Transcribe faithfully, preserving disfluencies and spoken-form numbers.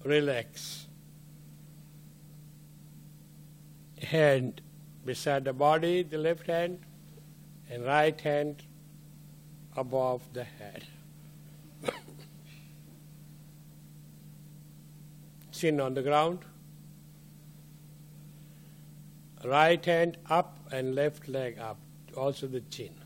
relax. Hand beside the body, the left hand, and right hand above the head. Chin on the ground. Right hand up and left leg up, also the chin.